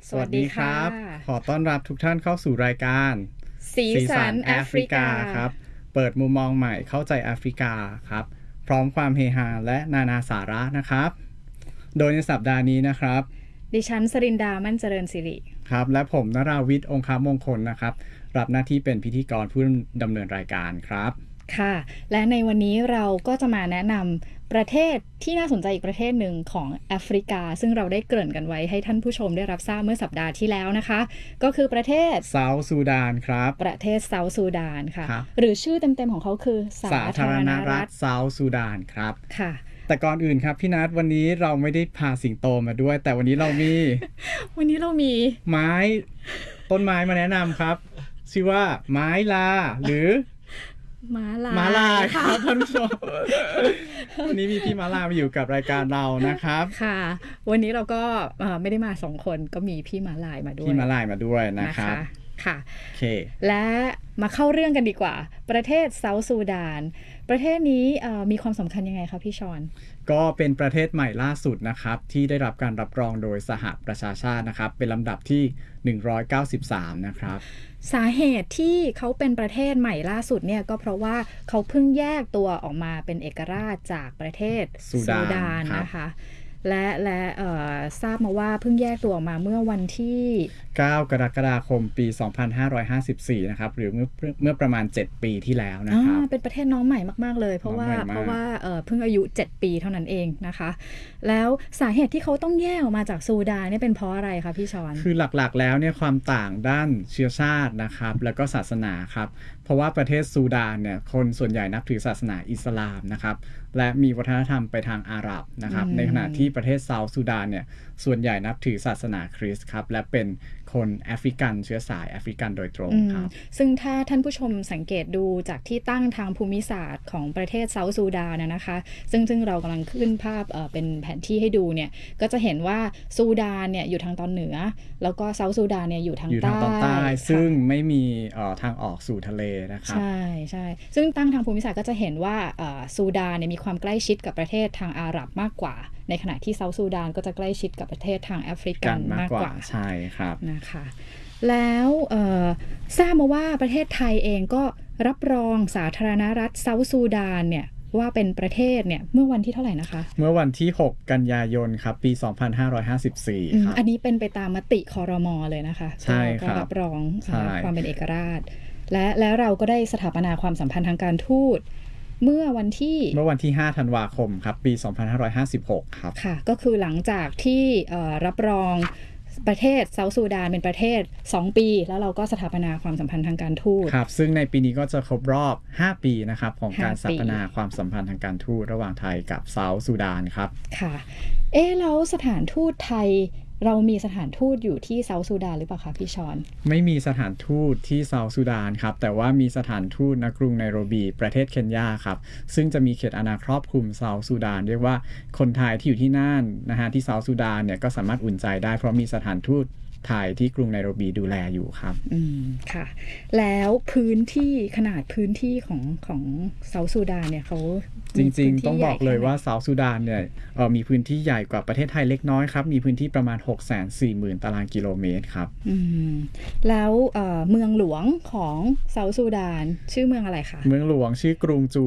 สวัสดีครับขอต้อนรับทุกท่านเข้าสู่รายการสีสันแอฟริกาครับเปิดมุมมองใหม่เข้าใจแอฟริกาครับพร้อมความเฮฮาและนานาสาระนะครับโดยในสัปดาห์นี้นะครับดิฉันสรินดามั่นเจริญสิริครับและผมนราวิทย์องคมงคลนะครับรับหน้าที่เป็นพิธีกรผู้ดำเนินรายการครับค่ะและในวันนี้เราก็จะมาแนะนำประเทศที่น่าสนใจอีกประเทศหนึ่งของแอฟริกาซึ่งเราได้เกริ่นกันไว้ให้ท่านผู้ชมได้รับทราบเมื่อสัปดาห์ที่แล้วนะคะก็คือประเทศเซาท์ซูดานครับประเทศเซาท์ซูดานค่ะหรือชื่อเต็มๆของเขาคือสาธารณรัฐเซาท์ซูดานครับค่ะแต่ก่อนอื่นครับพี่นัทวันนี้เราไม่ได้พาสิงโตมาด้วยแต่วันนี้เรามีวันนี้เรามีต้นไม้มาแนะนำครับชื่อว่าไม้ลาหรือม้าลายครับท่านผู้ชมวันนี้มีพี่ม้าลามาอยู่กับรายการเรานะครับค่ะวันนี้เราก็ไม่ได้มา2คนก็มีพี่ม้าลายมาด้วยนะครับค่ะโอเคและมาเข้าเรื่องกันดีกว่าประเทศเซาท์ซูดานประเทศนี้มีความสำคัญยังไงคะพี่ชอนก็เป็นประเทศใหม่ล่าสุดนะครับที่ได้รับการรับรองโดยสหประชาชาตินะครับเป็นลำดับที่193นะครับสาเหตุที่เขาเป็นประเทศใหม่ล่าสุดเนี่ยก็เพราะว่าเขาเพิ่งแยกตัวออกมาเป็นเอกราชจากประเทศซูดานนะคะและทราบมาว่าเพิ่งแยกตัวออกมาเมื่อวันที่ 9 กรกฎาคมปี 2554นะครับหรือเมื่อประมาณ7ปีที่แล้วนะครับเป็นประเทศน้องใหม่มากๆเลยเพราะว่าเพิ่งอายุ7ปีเท่านั้นเองนะคะแล้วสาเหตุที่เขาต้องแยกออกมาจากซูดานเนี่ยเป็นเพราะอะไรคะพี่ชอนคือหลักๆแล้วเนี่ยความต่างด้านเชื้อชาตินะครับแล้วก็ศาสนาครับเพราะว่าประเทศซูดานเนี่ยคนส่วนใหญ่นับถือศาสนาอิสลามนะครับและมีวัฒนธรรมไปทางอาหรับนะครับในขณะที่ประเทศเซาท์ซูดานเนี่ยส่วนใหญ่นับถือศาสนาคริสต์ครับและเป็นคนแอฟริกันเชื้อสายแอฟริกันโดยตรงครับซึ่งถ้าท่านผู้ชมสังเกตดูจากที่ตั้งทางภูมิศาสตร์ของประเทศเซาท์ซูดานนะคะซึ่งเรากำลังขึ้นภาพเป็นแผนที่ให้ดูเนี่ยก็จะเห็นว่าซูดานเนี่ยอยู่ทางตอนเหนือแล้วก็เซาท์ซูดานเนี่ยอยู่ทางใต้ซึ่งไม่มีทางออกสู่ทะเลนะครับใช่ซึ่งตั้งทางภูมิศาสตร์ก็จะเห็นว่าซูดานเนี่ยมีความใกล้ชิดกับประเทศทางอาหรับมากกว่าในขณะที่เซาท์ซูดานก็จะใกล้ชิดกับประเทศทางแอฟริกันมากกว่าใช่ครับนะคะแล้วทราบมาว่าประเทศไทยเองก็รับรองสาธารณรัฐเซาท์ซูดานเนี่ยว่าเป็นประเทศเนี่ยเมื่อวันที่เท่าไหร่นะคะเมื่อวันที่6 กันยายนครับปี2554ครับอันนี้เป็นไปตามมติครม.เลยนะคะใช่ครับก็รับรองความเป็นเอกราชและเราก็ได้สถาปนาความสัมพันธ์ทางการทูตเมื่อวันที่ 5 ธันวาคมครับปี2556ครับค่ะก็คือหลังจากที่รับรองประเทศเซาท์ซูดานเป็นประเทศ2ปีแล้วเราก็สถาปนาความสัมพันธ์ทางการทูตครับซึ่งในปีนี้ก็จะครบรอบ5ปีนะครับของการสถาปนาความสัมพันธ์ทางการทูตระหว่างไทยกับเซาท์ซูดานครับค่ะแล้วสถานทูตไทยเรามีสถานทูตอยู่ที่เซาท์ซูดานหรือเปล่าคะพี่ชอนไม่มีสถานทูตที่เซาท์ซูดานครับแต่ว่ามีสถานทูตณกรุงไนโรบีประเทศเคนยาครับซึ่งจะมีเขตอาณาครอบคลุมเซาท์ซูดานเรียกว่าคนไทยที่อยู่ที่นั่นนะฮะที่เซาท์ซูดานเนี่ยก็สามารถอุ่นใจได้เพราะมีสถานทูตไทยที่กรุงไนโรบีดูแลอยู่ครับค่ะแล้วขนาดพื้นที่ของเซาท์ซูดานเนี่ยเขาจริงๆต้องบอกเลยว่าเซาท์ซูดานเนี่ยมีพื้นที่ใหญ่กว่าประเทศไทยเล็กน้อยครับมีพื้นที่ประมาณ 640,000 ตารางกิโลเมตรครับแล้วเมืองหลวงของเซาท์ซูดานชื่อเมืองอะไรคะเมืองหลวงชื่อกรุงจู